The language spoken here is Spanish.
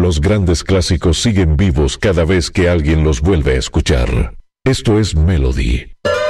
Los grandes clásicos siguen vivos cada vez que alguien los vuelve a escuchar. Esto es Melody.